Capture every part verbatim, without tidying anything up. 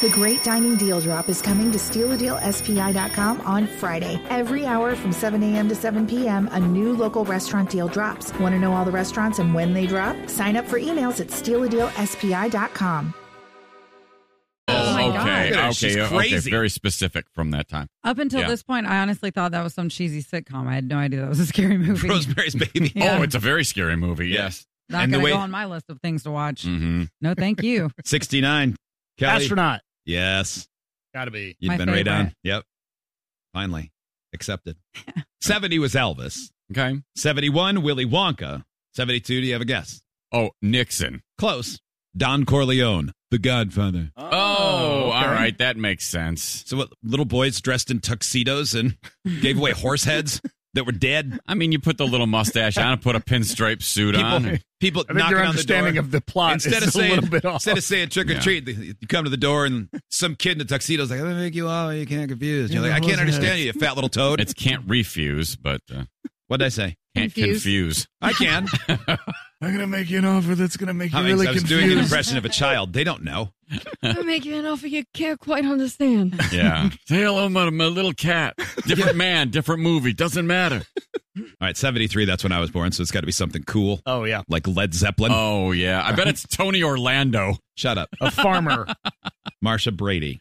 The Great Dining Deal Drop is coming to steal a deal S P I dot com on Friday. Every hour from seven a.m. to seven p.m., a new local restaurant deal drops. Want to know all the restaurants and when they drop? Sign up for emails at steal a deal S P I dot com. Oh, my okay, God. okay, okay, okay. Very specific from that time. Up until Yeah. this point, I honestly thought that was some cheesy sitcom. I had no idea that was a scary movie. Rosemary's Baby. Yeah. Oh, it's a very scary movie. Yes. Not and the going to way- go on my list of things to watch. Mm-hmm. No, thank you. sixty-nine. Kelly. Astronaut. Yes. Gotta be. You'd My been right on. favorite. Yep. Finally. Accepted. seventy was Elvis. Okay. seventy-one, Willy Wonka. seventy-two, do you have a guess? Oh, Nixon. Close. Don Corleone, The Godfather. Oh, okay. all right. That makes sense. So what, little boys dressed in tuxedos and gave away horse heads that were dead? I mean, you put the little mustache on and put a pinstripe suit on. People, people I think knocking your on the understanding door. of the plot Instead is of a saying, little bit off. instead of saying trick or Yeah. treat, you come to the door and some kid in a tuxedo is like, "Let me make you all, you can't confuse." You're like, "I can't understand you, you fat little toad." It's can't refuse, but uh, What did I say? can't Confuse. confuse. I can. I'm going to make you an offer that's going to make you I, mean, really I was confused. doing an impression of a child. They don't know. I'll make you an offer you can't quite understand. Yeah. Say hello, my, my little cat. Different man, different movie. Doesn't matter. All right, seventy-three, that's when I was born, so it's got to be something cool, Oh, yeah. like Led Zeppelin. Oh, yeah. I bet it's Tony Orlando. Shut up. A farmer. Marsha Brady.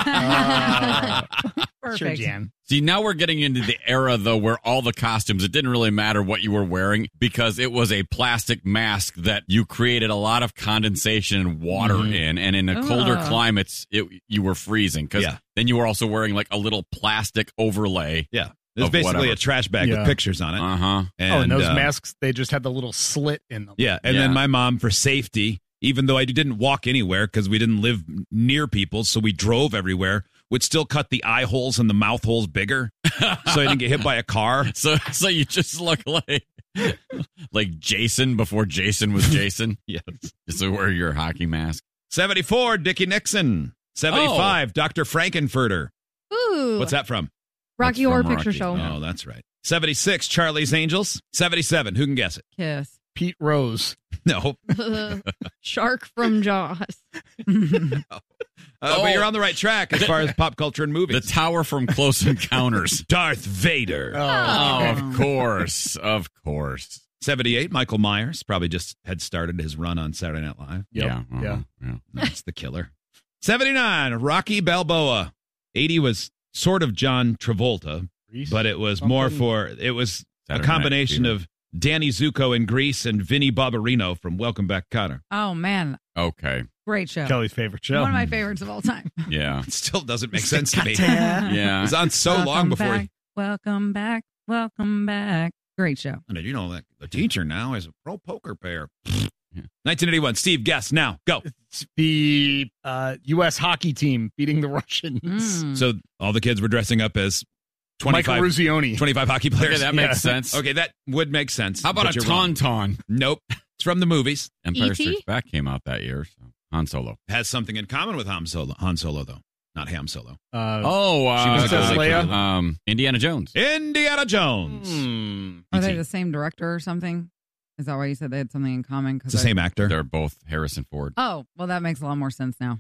Uh, Perfect. sure, Jan. See, now we're getting into the era, though, where all the costumes, it didn't really matter what you were wearing because it was a plastic mask that you created a lot of condensation and water Mhm. in. And in the colder Ugh. climates, it, you were freezing because Yeah. then you were also wearing like a little plastic overlay. Yeah. It's Of basically whatever. a trash bag Yeah. with pictures on it. Uh huh. And, oh, and those uh, masks, they just had the little slit in them. Yeah, and Yeah. then my mom, for safety, even though I didn't walk anywhere because we didn't live near people, so we drove everywhere, would still cut the eye holes and the mouth holes bigger so I didn't get hit by a car. So, so you just look like like Jason before Jason was Jason. Yes. Just to wear your hockey mask. seventy-four, Dickie Nixon. seventy-five, Doctor Frankenfurter. Ooh. What's that from? Rocky That's Horror from Picture Rocky. Show. Oh, that's right. seventy-six, Charlie's Angels. seventy-seven, who can guess it? Kiss. Pete Rose. No. Shark from Jaws. Uh, But you're on the right track as far as pop culture and The movies. tower from Close Encounters. Darth Vader. Oh, of course. Of course. seventy-eight, Michael Myers. Probably just had started his run on Saturday Night Live. Yep. Yeah. uh-huh, Yeah. yeah. That's the killer. seventy-nine, Rocky Balboa. eighty was sort of John Travolta, but it was more Something- for, it was Saturday a combination Night of Danny Zuko in Grease and Vinny Barbarino from Welcome Back, Kotter. Oh, man. Okay. Great show. Kelly's favorite show. One of my favorites of all time. Yeah. It still doesn't make sense to me. It Yeah. was on so Welcome long before. back, welcome back. Welcome back. Great show. And you know that the teacher now is a pro poker player. nineteen eighty-one, Steve, guess now. Go. It's the uh, U S hockey team beating the Russians. Mm. So all the kids were dressing up as Michael twenty-five, Ruzioni. twenty-five hockey players. Okay, that Yeah. makes sense. Okay, that would make sense. How about but a you're wrong. tauntaun? Nope. It's from the movies. Empire E T? Strikes Back came out that year. So Han Solo. Has something in common with Han Solo, Han Solo though. Not Ham Solo. Uh, Oh, uh, She was Princess uh, Leia? Um, Indiana Jones. Indiana Jones. hmm. Are they E T. the same director or something? Is that why you said they had something in common? It's the same actor. They're both Harrison Ford. Oh, well, that makes a lot more sense now.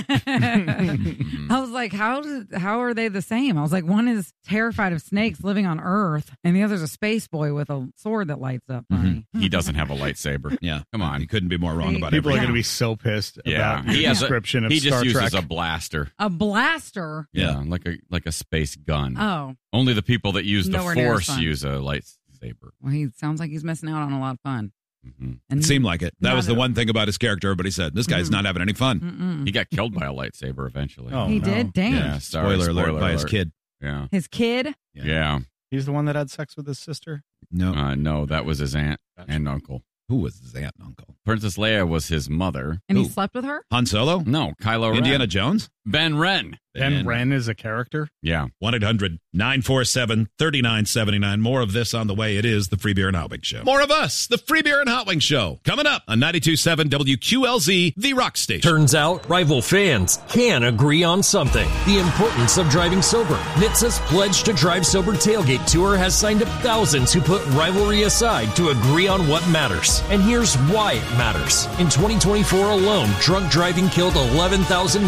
Mhm. I was like, how did, how are they the same? I was like, one is terrified of snakes living on Earth, and the other's a space boy with a sword that lights up. Funny. He doesn't have a lightsaber. Yeah. Come on. You couldn't be more wrong about People are everything. going to be so pissed Yeah. about He the has a- description of He Star just Trek. uses a blaster. A blaster. Yeah, like a like a space gun. Oh, Only the people that use the Nowhere near as Force fun. use a lightsaber. well, he sounds like he's missing out on a lot of fun. hmm And It seemed like it. That Not was the at all. one thing about his character. Everybody said, this guy's Mhm. not having any fun. Mm-mm. He got killed by a lightsaber eventually. Oh, he no. did. Dang. Yeah, sorry, Spoiler, alert spoiler by his alert. kid. Yeah, His kid. Yeah. yeah. He's the one that had sex with his sister. No. Uh, no, that was his aunt Gotcha. and uncle. Who was his aunt and uncle? Princess Leia was his mother. And he Who? slept with her? Han Solo? No, Kylo Ren. Indiana Jones? Ben Ren. Ben Ren is a character. Yeah. one eight hundred nine four seven three nine seven nine. More of this on the way. It is the Free Beer and Hot Wings Show. More of us, the Free Beer and Hot Wings Show. Coming up on ninety-two point seven W Q L Z, the rock station. Turns out rival fans can agree on something. The importance of driving sober. N H T S A's Pledge to Drive Sober Tailgate Tour has signed up thousands who put rivalry aside to agree on what matters. And here's why it matters. In twenty twenty-four alone, drunk driving killed eleven thousand